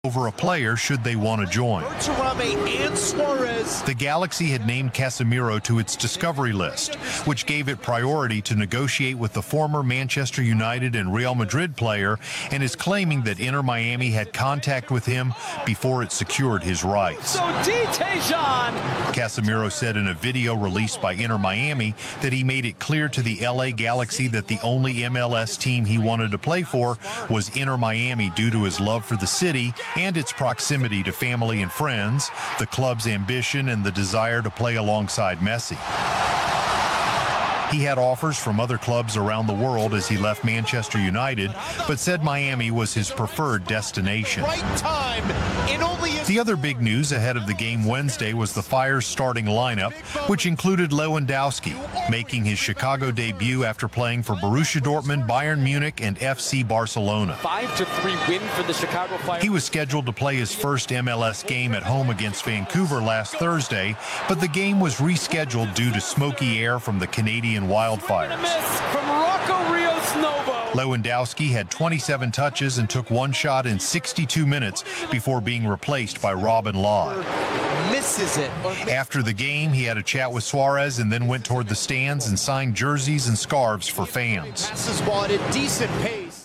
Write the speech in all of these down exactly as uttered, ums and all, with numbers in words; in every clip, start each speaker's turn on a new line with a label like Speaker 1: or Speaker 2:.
Speaker 1: over a player should they want to join.
Speaker 2: And Suarez.
Speaker 1: The Galaxy had named Casemiro to its discovery list, which gave it priority to negotiate with the former Manchester United and Real Madrid player, and is claiming that Inter Miami had contact with him before it secured his rights.
Speaker 2: So Dejan.
Speaker 1: Casemiro said in a video released by Inter Miami that he made it clear to the L A Galaxy that the only M L S team he wanted to play for was Inter Miami due to his love for the city and its proximity to family and friends, the club's ambition, and the desire to play alongside Messi. He had offers from other clubs around the world as he left Manchester United, but said Miami was his preferred destination.
Speaker 2: Right time in only a
Speaker 1: The other big news ahead of the game Wednesday was the Fire's starting lineup, which included Lewandowski, making his Chicago debut after playing for Borussia Dortmund, Bayern Munich, and F C Barcelona.
Speaker 2: five to three win for the Chicago Fire.
Speaker 1: He was scheduled to play his first M L S game at home against Vancouver last Thursday, but the game was rescheduled due to smoky air from the Canadian wildfires.
Speaker 2: From Rocco Rios Novo.
Speaker 1: Lewandowski had twenty-seven touches and took one shot in sixty-two minutes before being replaced by Robin Lod.
Speaker 2: Misses it.
Speaker 1: After the game, he had a chat with Suarez and then went toward the stands and signed jerseys and scarves for fans.
Speaker 2: Passes ball at a decent pace.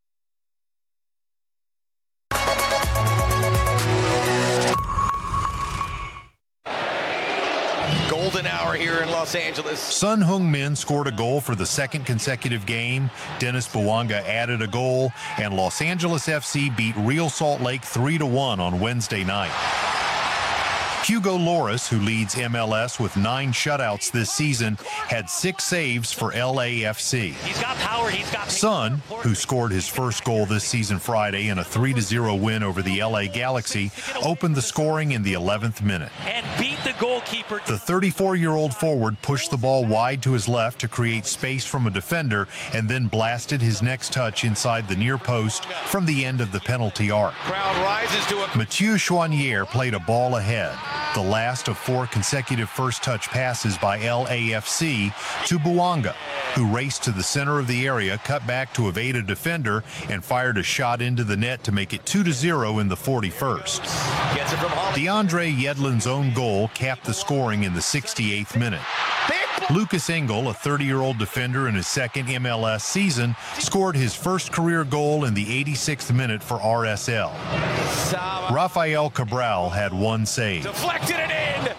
Speaker 3: Golden hour here in Los Angeles.
Speaker 1: Son Heung-min scored a goal for the second consecutive game. Dennis Bouanga added a goal, and Los Angeles F C beat Real Salt Lake three to one on Wednesday night. Hugo Lloris, who leads M L S with nine shutouts this season, had six saves for L A F C.
Speaker 4: He's got power, he's got
Speaker 1: Son, who scored his first goal this season Friday in a three to zero win over the L A Galaxy, opened the scoring in the eleventh minute.
Speaker 4: and beat the goalkeeper.
Speaker 1: The thirty-four-year-old forward pushed the ball wide to his left to create space from a defender and then blasted his next touch inside the near post from the end of the penalty arc.
Speaker 3: Crowd rises to a
Speaker 1: Mathieu Chouanier played a ball ahead, the last of four consecutive first-touch passes by L A F C to Bouanga, who raced to the center of the area, cut back to evade a defender, and fired a shot into the net to make it two to zero in the forty-first.
Speaker 3: gets it from Holland.
Speaker 1: DeAndre Yedlin's own goal capped the scoring in the sixty-eighth minute. Lucas Engel, a thirty-year-old defender in his second M L S season, scored his first career goal in the eighty-sixth minute for R S L. Rafael Cabral had one save.
Speaker 3: Deflected it in.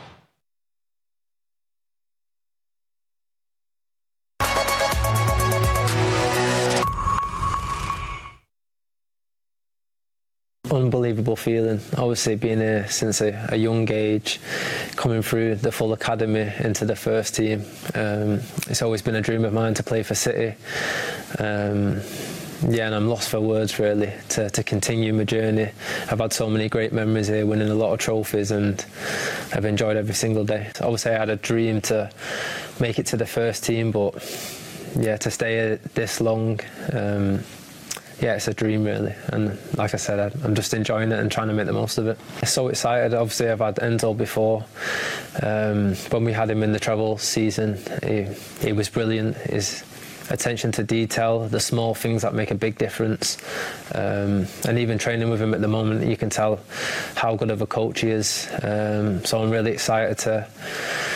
Speaker 5: Unbelievable feeling. Obviously being here since a, a young age, coming through the full academy into the first team. Um, it's always been a dream of mine to play for City. Um, yeah, and I'm lost for words really to, to continue my journey. I've had so many great memories here, winning a lot of trophies, and I've enjoyed every single day. So obviously I had a dream to make it to the first team, but yeah, to stay here this long, um, yeah, it's a dream really, and like I said, I'm just enjoying it and trying to make the most of it. I'm so excited. Obviously I've had Enzo before. Um, when we had him in the travel season, he, he was brilliant. His attention to detail, the small things that make a big difference, um, and even training with him at the moment, you can tell how good of a coach he is. Um, so I'm really excited to